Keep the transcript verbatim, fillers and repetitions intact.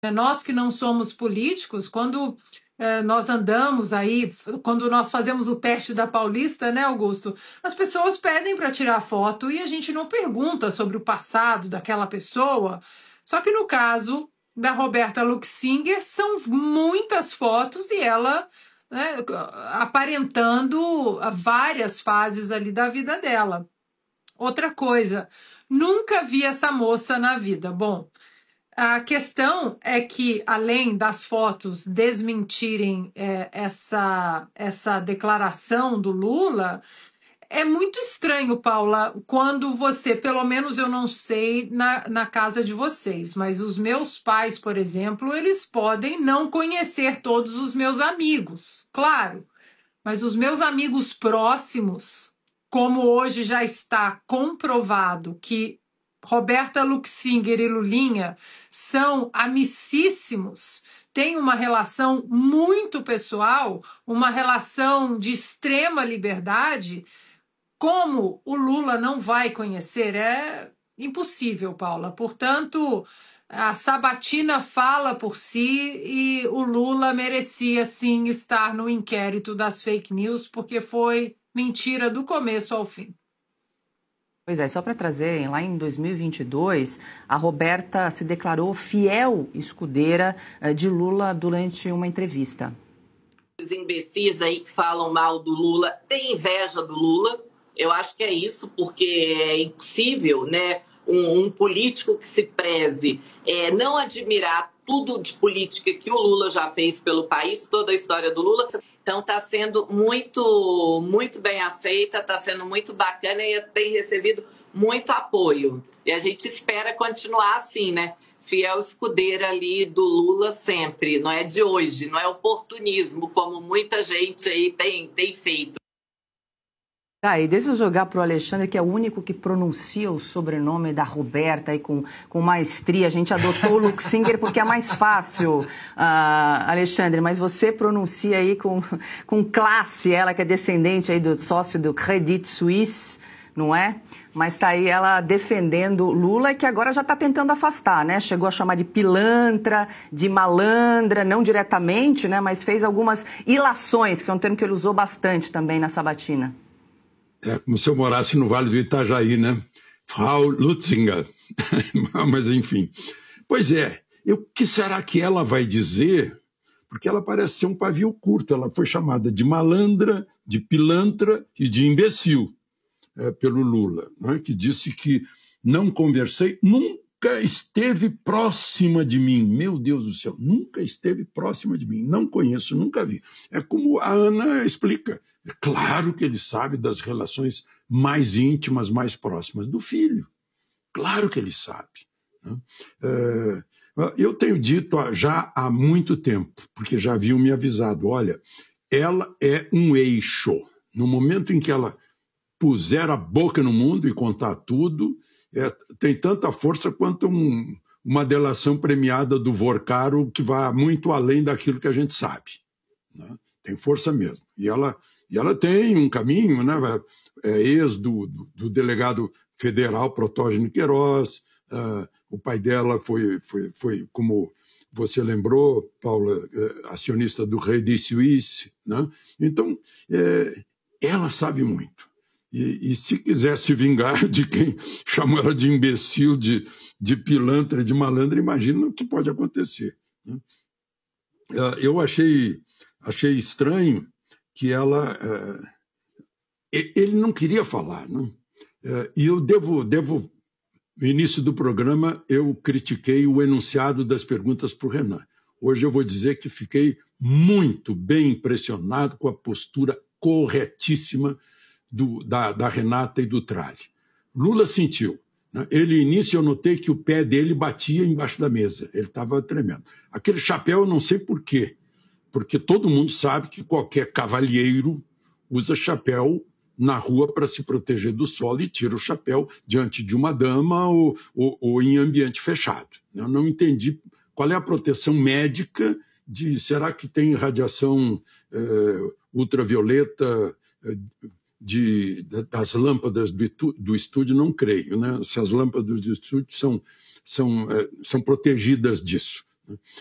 Nós que não somos políticos, quando eh, nós andamos aí, quando nós fazemos o teste da Paulista, né, Augusto? As pessoas pedem para tirar foto e a gente não pergunta sobre o passado daquela pessoa. Só que no caso da Roberta Luxinger, são muitas fotos e ela, né, aparentando várias fases ali da vida dela. Outra coisa, nunca vi essa moça na vida. Bom, a questão é que, além das fotos desmentirem é, essa, essa declaração do Lula, é muito estranho, Paula, quando você, pelo menos eu não sei na, na casa de vocês, mas os meus pais, por exemplo, eles podem não conhecer todos os meus amigos, claro, mas os meus amigos próximos, como hoje já está comprovado que Roberta Luxinger e Lulinha são amicíssimos, têm uma relação muito pessoal, uma relação de extrema liberdade, como o Lula não vai conhecer? É impossível, Paula. Portanto, a sabatina fala por si e o Lula merecia, sim, estar no inquérito das fake news, porque foi mentira do começo ao fim. Pois é, só para trazer, lá em dois mil e vinte e dois, a Roberta se declarou fiel escudeira de Lula durante uma entrevista. Os imbecis aí que falam mal do Lula têm inveja do Lula. Eu acho que é isso, porque é impossível, né, um, um político que se preze é, não admirar tudo de política que o Lula já fez pelo país, toda a história do Lula. Então está sendo muito, muito bem aceita, está sendo muito bacana e tem recebido muito apoio. E a gente espera continuar assim, né? Fiel escudeira ali do Lula sempre, não é de hoje, não é oportunismo, como muita gente aí tem, tem feito. Tá, e deixa eu jogar para o Alexandre, que é o único que pronuncia o sobrenome da Roberta aí com, com maestria. A gente adotou o Luxinger porque é mais fácil, uh, Alexandre, mas você pronuncia aí com, com classe, ela que é descendente aí do sócio do Credit Suisse, não é? Mas está aí ela defendendo Lula, que agora já está tentando afastar, né? Chegou a chamar de pilantra, de malandra, não diretamente, né? Mas fez algumas ilações, que é um termo que ele usou bastante também na sabatina. É como se eu morasse no Vale do Itajaí, né? Frau Luxinger. Mas, enfim. Pois é, o que será que ela vai dizer? Porque ela parece ser um pavio curto. Ela foi chamada de malandra, de pilantra e de imbecil é, pelo Lula, né? Que disse que não conversei, nunca esteve próxima de mim. Meu Deus do céu, nunca esteve próxima de mim. Não conheço, nunca vi. É como a Ana explica. É claro que ele sabe das relações mais íntimas, mais próximas do filho. Claro que ele sabe. Né? É, eu tenho dito já há muito tempo, porque já haviam me avisado, olha, ela é um eixo. No momento em que ela puser a boca no mundo e contar tudo, é, tem tanta força quanto um, uma delação premiada do Vorcaro que vai muito além daquilo que a gente sabe. Né? Tem força mesmo. E ela... E ela tem um caminho, né? É ex do, do, do delegado federal Protógeno Queiroz, uh, o pai dela foi, foi, foi, como você lembrou, Paula, uh, acionista do Credit Suisse, né? Então, é, ela sabe muito. E, e se quiser se vingar de quem chamou ela de imbecil, de, de pilantra, de malandra, imagina o que pode acontecer. Né? Uh, eu achei, achei estranho que ela... Uh, ele não queria falar, né? Uh, e eu devo, devo... No início do programa, eu critiquei o enunciado das perguntas para o Renan. Hoje eu vou dizer que fiquei muito bem impressionado com a postura corretíssima do, da, da Renata e do Tralli. Lula sentiu. Né? Ele, início, eu notei que o pé dele batia embaixo da mesa. Ele estava tremendo. Aquele chapéu, eu não sei por quê. Porque todo mundo sabe que qualquer cavalheiro usa chapéu na rua para se proteger do sol e tira o chapéu diante de uma dama ou, ou, ou em ambiente fechado. Eu não entendi qual é a proteção médica de... Será que tem radiação eh, ultravioleta eh, de, das lâmpadas do, do estúdio? Não creio, né? Se as lâmpadas do estúdio são, são, eh, são protegidas disso. né?